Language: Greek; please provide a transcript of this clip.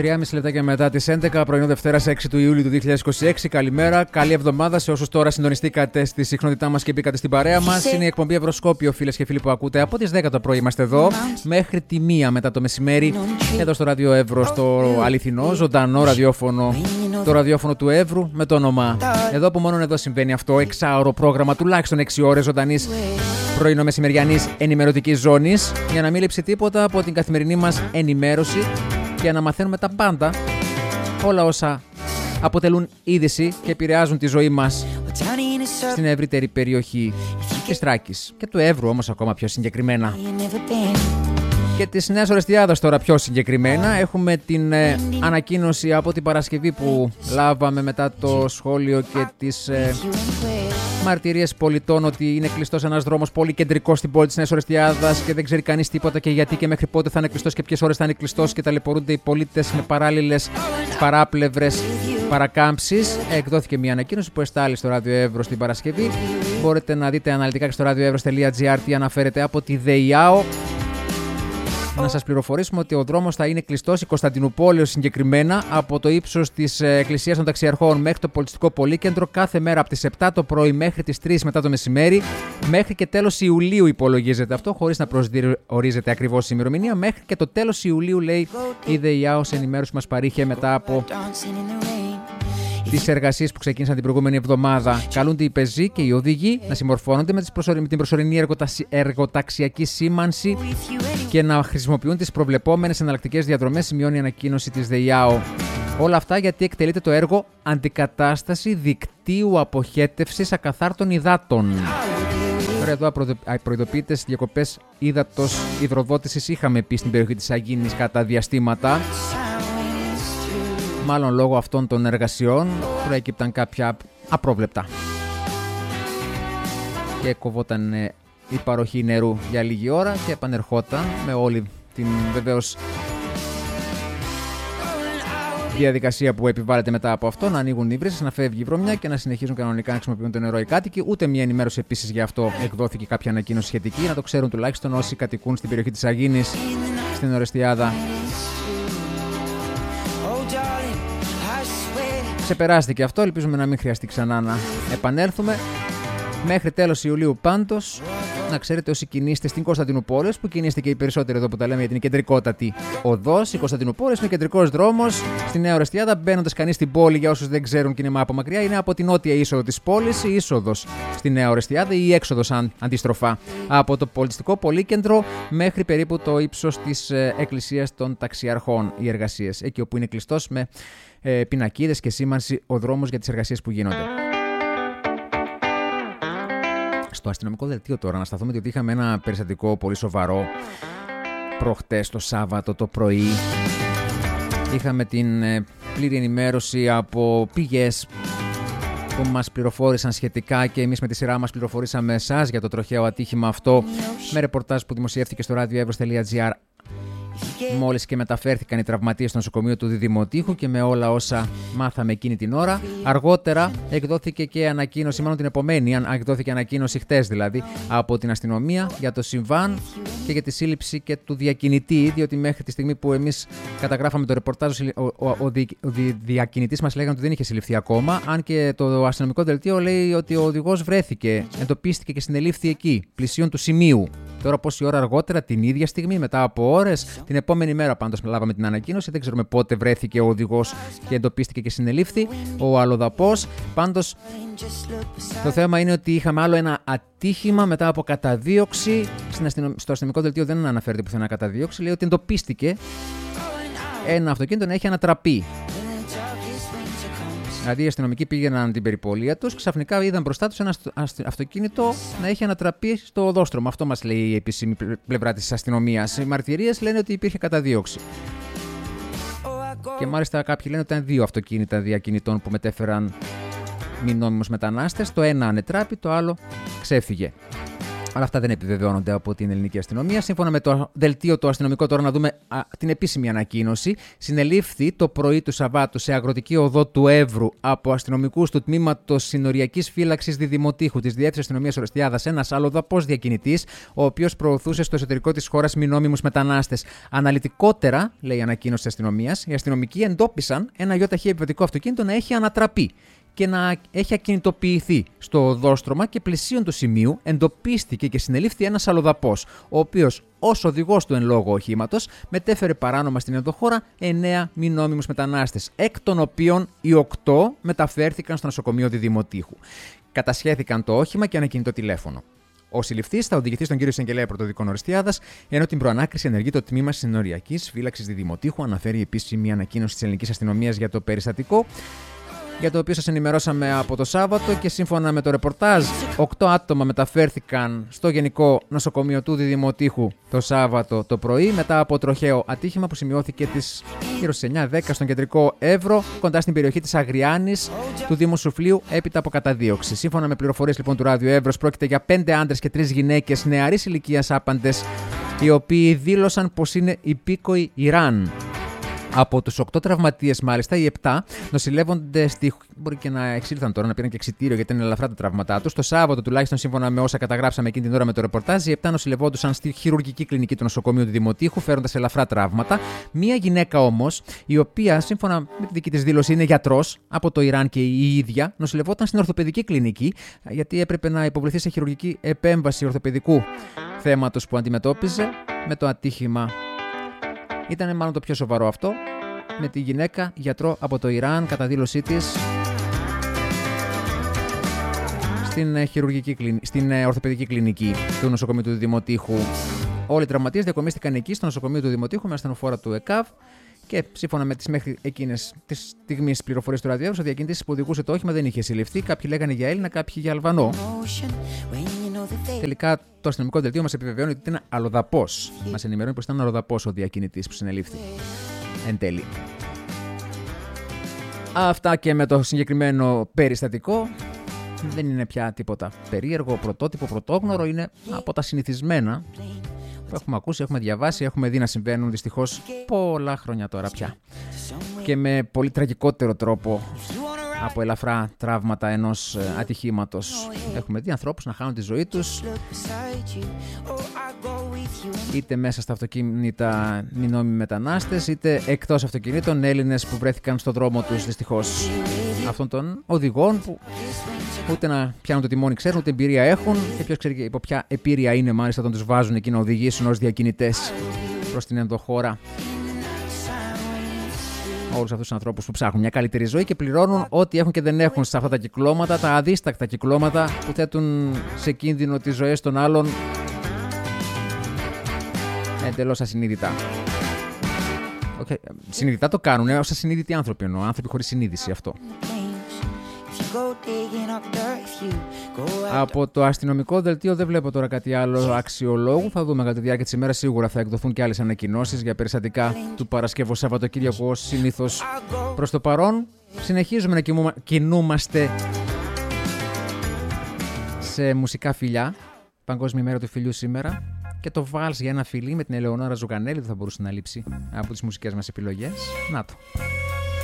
3,5 λεπτάκια μετά τις 11, πρωινό Δευτέρας 6 του Ιούλιου του 2026. Καλημέρα, καλή εβδομάδα σε όσους τώρα συντονιστήκατε στη συχνότητά μας και μπήκατε στην παρέα μας. Είναι η εκπομπή Ευρωσκόπιο, φίλες και φίλοι που ακούτε. Από τις 10 το πρωί είμαστε εδώ, μέχρι τη 1 μετά το μεσημέρι, εδώ στο Ράδιο Εύρω, στο αληθινό, ζωντανό ραδιόφωνο. Το ραδιόφωνο του Εύρου με το όνομα. Εδώ που μόνο εδώ συμβαίνει αυτό, εξάωρο πρόγραμμα, τουλάχιστον 6 ώρες ζωντανής πρωινο-μεσημεριανής ενημερωτικής ζώνης, για να μην λείψει τίποτα από την καθημερινή μας ενημέρωση και να μαθαίνουμε τα πάντα, όλα όσα αποτελούν είδηση και επηρεάζουν τη ζωή μας στην ευρύτερη περιοχή της Θράκης και του Εύρου, όμως ακόμα πιο συγκεκριμένα. Και της Νέας Ορεστιάδας τώρα πιο συγκεκριμένα έχουμε την ανακοίνωση από την Παρασκευή που λάβαμε μετά το σχόλιο και τις μαρτυρίες πολιτών ότι είναι κλειστός ένας δρόμος πολύ κεντρικός στην πόλη της Νέας Ορεστιάδας και δεν ξέρει κανείς τίποτα και γιατί και μέχρι πότε θα είναι κλειστός και ποιες ώρες θα είναι κλειστός και ταλαιπωρούνται οι πολίτες με παράλληλες παράπλευρες παρακάμψεις. Εκδόθηκε μια ανακοίνωση που εστάλει στο Ράδιο Εύρω στην Παρασκευή. Μπορείτε να δείτε αναλυτικά και στο radioevros.gr τι αναφέρεται από τη ΔΕΙΑΟ. Να σας πληροφορήσουμε ότι ο δρόμος θα είναι κλειστός, η Κωνσταντινούπολεως συγκεκριμένα, από το ύψος της Εκκλησίας των Ταξιαρχών μέχρι το Πολιτιστικό Πολύκεντρο, κάθε μέρα από τις 7 το πρωί μέχρι τις 3 μετά το μεσημέρι, μέχρι και τέλος Ιουλίου υπολογίζεται αυτό, χωρίς να προσδιορίζεται ακριβώς η ημερομηνία. Μέχρι και το τέλος Ιουλίου, λέει η ΔΕΙΑΟ, σε ενημέρωση μας παρήχε μετά από τις εργασίες που ξεκίνησαν την προηγούμενη εβδομάδα. Καλούνται οι πεζοί και οι οδηγοί να συμμορφώνονται με την προσωρινή εργοταξιακή σήμανση και να χρησιμοποιούν τις προβλεπόμενες εναλλακτικές διαδρομές, σημειώνει η ανακοίνωση της ΔΕΙΑΟ. Όλα αυτά γιατί εκτελείται το έργο αντικατάσταση δικτύου αποχέτευσης ακαθάρτων υδάτων. Τώρα εδώ προειδοποιητές διακοπές ύδατος υδροδότησης είχαμε πει στην περιοχή της Αγίνης κατά διαστήματα. Μάλλον λόγω αυτών των εργασιών προέκυπταν κάποια απρόβλεπτα και κοβόταν η παροχή νερού για λίγη ώρα και επανερχόταν με όλη την βεβαίως διαδικασία που επιβάλλεται μετά από αυτό, να ανοίγουν οι βρύσες, να φεύγει η βρωμιά και να συνεχίζουν κανονικά να χρησιμοποιούν το νερό οι κάτοικοι. Ούτε μια ενημέρωση επίσης γι' αυτό εκδόθηκε κάποια ανακοίνωση σχετική, να το ξέρουν τουλάχιστον όσοι κατοικούν στην περιοχή της Αγίνης, στην Ορεστιάδα. Ξεπεράστηκε αυτό, ελπίζουμε να μην χρειαστεί ξανά να επανέλθουμε. Μέχρι τέλος Ιουλίου πάντως, να ξέρετε όσοι κινείστε στην Κωνσταντινούπολεως, που κινείστε και οι περισσότεροι εδώ που τα λέμε για την κεντρικότατη οδός. Η Κωνσταντινούπολεως είναι κεντρικός δρόμος στη Νέα Ορεστιάδα. Μπαίνοντας κανείς στην πόλη, για όσους δεν ξέρουν και είναι από μακριά, είναι από την νότια είσοδο της πόλης, η είσοδος στη Νέα Ορεστιάδα ή η έξοδος αντίστροφα. Από το Πολιτιστικό Πολύκεντρο μέχρι περίπου το ύψος της Εκκλησίας των Ταξιαρχών οι εργασίες. Εκεί όπου είναι κλειστός με πινακίδες και σήμανση ο δρόμος για τις εργασίες που γίνονται. Στο αστυνομικό δελτίο τώρα να σταθούμε, διότι είχαμε ένα περιστατικό πολύ σοβαρό προχτές το Σάββατο το πρωί. Είχαμε την πλήρη ενημέρωση από πηγές που μας πληροφόρησαν σχετικά και εμείς με τη σειρά μας πληροφορήσαμε εσάς για το τροχαίο ατύχημα αυτό με ρεπορτάζ που δημοσιεύτηκε στο radioevros.gr μόλις και μεταφέρθηκαν οι τραυματίες στο νοσοκομείο του Διδημοτήχου και με όλα όσα μάθαμε εκείνη την ώρα. Αργότερα εκδόθηκε και ανακοίνωση, μάλλον την επομένη, εκδόθηκε ανακοίνωση χτες δηλαδή, από την αστυνομία για το συμβάν και για τη σύλληψη και του διακινητή, διότι μέχρι τη στιγμή που εμείς καταγράφαμε το ρεπορτάζ, ο διακινητής μας λέγανε ότι δεν είχε συλληφθεί ακόμα, αν και το αστυνομικό δελτίο λέει ότι ο οδηγός βρέθηκε, εντοπίστηκε και συνελήφθη εκεί, πλησίον του σημείου. Τώρα, πόση ώρα αργότερα, την ίδια στιγμή, μετά από ώρες, την επόμενη μέρα πάντως λάβαμε την ανακοίνωση. Δεν ξέρουμε πότε βρέθηκε ο οδηγός και εντοπίστηκε και συνελήφθη ο αλλοδαπός. Πάντως, το θέμα είναι ότι είχαμε άλλο ένα ατύχημα μετά από καταδίωξη. Στο αστυνομικό δελτίο δεν αναφέρεται πουθενά καταδίωξη. Λέει ότι εντοπίστηκε ένα αυτοκίνητο να έχει ανατραπεί. Δηλαδή οι αστυνομικοί πήγαιναν την περιπολία τους, ξαφνικά είδαν μπροστά τους ένα αυτοκίνητο να έχει ανατραπεί στο οδόστρωμα. Αυτό μας λέει η επίσημη πλευρά της αστυνομίας. Οι μαρτυρίες λένε ότι υπήρχε καταδίωξη. Και μάλιστα κάποιοι λένε ότι ήταν δύο αυτοκίνητα διακινητών που μετέφεραν μη νόμιμους μετανάστες. Το ένα ανετράπη, το άλλο ξέφυγε. Αλλά αυτά δεν επιβεβαιώνονται από την ελληνική αστυνομία. Σύμφωνα με το δελτίο το αστυνομικό, τώρα να δούμε την επίσημη ανακοίνωση. Συνελήφθη το πρωί του Σαββάτου σε αγροτική οδό του Εύρου από αστυνομικούς του τμήματος συνοριακής φύλαξης Διδημοτήχου της Διεύθυνσης Αστυνομίας Ορεστιάδας ένας αλλοδαπός διακινητής, ο οποίος προωθούσε στο εσωτερικό της χώρας μη νόμιμους μετανάστες. Αναλυτικότερα, λέει η ανακοίνωση της αστυνομίας, οι αστυνομικοί εντόπισαν ένα ΙΧ επιβατικό αυτοκίνητο να έχει ανατραπεί και να έχει ακινητοποιηθεί στο οδόστρωμα και πλησίον του σημείου εντοπίστηκε και συνελήφθη ένας αλλοδαπός, ο οποίος ως οδηγός του εν λόγω οχήματος μετέφερε παράνομα στην ενδοχώρα 9 μη νόμιμους μετανάστες, εκ των οποίων οι 8 μεταφέρθηκαν στο νοσοκομείο Διδημοτήχου. Κατασχέθηκαν το όχημα και ανακινητό τηλέφωνο. Ο συλληφθής θα οδηγηθεί στον κύριο Εισαγγελέα Πρωτοδικών Ορεστιάδας, ενώ την προανάκριση ενεργεί το τμήμα συνοριακής φύλαξης Διδημοτήχου, αναφέρει επίσημη μια ανακοίνωση της ελληνικής αστυνομίας για το περιστατικό, για το οποίο σας ενημερώσαμε από το Σάββατο, και σύμφωνα με το ρεπορτάζ, 8 άτομα μεταφέρθηκαν στο Γενικό Νοσοκομείο του Διδημοτήχου το Σάββατο το πρωί, μετά από τροχαίο ατύχημα που σημειώθηκε γύρω στις 9-10 στον κεντρικό Εύρο, κοντά στην περιοχή της Αγριάνης του Δήμου Σουφλίου, έπειτα από καταδίωξη. Σύμφωνα με πληροφορίες λοιπόν του Ράδιου Εύρος, πρόκειται για 5 άντρες και 3 γυναίκες νεαρής ηλικίας άπαντες, οι οποίοι δήλωσαν πως είναι υπήκοοι Ιράν. Από τους 8 τραυματίες, μάλιστα, οι 7 νοσηλεύονται μπορεί και να εξήλθαν τώρα, να πήραν και εξιτήριο γιατί είναι ελαφρά τα τραύματά τους. Το Σάββατο, τουλάχιστον σύμφωνα με όσα καταγράψαμε εκείνη την ώρα με το ρεπορτάζ, οι 7 νοσηλευόντουσαν στη χειρουργική κλινική του νοσοκομείου του Δημοτήχου, φέροντας ελαφρά τραύματα. Μία γυναίκα όμως, η οποία σύμφωνα με τη δική της δήλωση είναι γιατρός από το Ιράν και η ίδια, νοσηλευόταν στην ορθοπαιδική κλινική, γιατί έπρεπε να υποβληθεί σε χειρουργική επέμβαση ορθοπαιδικού θέματος που αντιμετώπιζε με το ατύχημα. Ήταν μάλλον το πιο σοβαρό αυτό, με τη γυναίκα γιατρό από το Ιράν, κατά δήλωσή της, στην ορθοπαιδική κλινική του νοσοκομείου του Δημοτήχου. Όλοι οι τραυματίες διακομίστηκαν εκεί, στο νοσοκομείο του Δημοτήχου, με ασθενοφόρα του ΕΚΑΒ, και σύμφωνα με τις μέχρι εκείνες τις στιγμής πληροφορίες του ραδιόφωνου, ο διακινητής που οδηγούσε το όχημα δεν είχε συλληφθεί. Κάποιοι λέγανε για Έλληνα, κάποιοι για Αλβανό. Τελικά το αστυνομικό δελτίο μας επιβεβαιώνει ότι ήταν αλλοδαπός. Μας ενημερώνει πως ήταν αλλοδαπός ο διακινητής που συνελήφθη εν τέλει. Αυτά και με το συγκεκριμένο περιστατικό. Δεν είναι πια τίποτα περίεργο, πρωτότυπο, πρωτόγνωρο. Είναι από τα συνηθισμένα που έχουμε ακούσει, έχουμε διαβάσει, έχουμε δει να συμβαίνουν δυστυχώς πολλά χρόνια τώρα πια. Και με πολύ τραγικότερο τρόπο από ελαφρά τραύματα ενός ατυχήματος. Έχουμε δει ανθρώπους να χάνουν τη ζωή τους, είτε μέσα στα αυτοκίνητα μη νόμιμοι μετανάστες, είτε εκτός αυτοκινήτων Έλληνες που βρέθηκαν στον δρόμο τους, δυστυχώς. Αυτών των οδηγών που ούτε να πιάνουν το τιμόνι ξέρουν, ούτε εμπειρία έχουν, και ποιος ξέρει υπό ποια επίρρεια είναι μάλιστα όταν τους βάζουν εκεί να οδηγήσουν ως διακινητές προς την ενδοχώρα. Όλους αυτούς τους ανθρώπους που ψάχνουν μια καλύτερη ζωή και πληρώνουν ό,τι έχουν και δεν έχουν σε αυτά τα κυκλώματα, τα αδίστακτα κυκλώματα που θέτουν σε κίνδυνο τις ζωές των άλλων εντελώς ασυνείδητα. Okay. Συνειδητά το κάνουν, ως ασυνείδητοι άνθρωποι εννοώ, άνθρωποι χωρίς συνείδηση αυτό. Από το αστυνομικό δελτίο δεν βλέπω τώρα κάτι άλλο αξιολόγου. Θα δούμε κατά τη διάρκεια της ημέρας. Σίγουρα θα εκδοθούν και άλλες ανακοινώσεις για περιστατικά του Παρασκευού Σαββατοκύριακου, ως συνήθως. Προς το παρόν συνεχίζουμε να κινούμαστε σε μουσικά φιλιά. Παγκόσμια ημέρα του φιλιού σήμερα. Και το βάλς για ένα φιλί με την Ελεονόρα Ζουγανέλη δεν θα μπορούσε να λείψει από τις μουσικές μας επιλογές. Να το.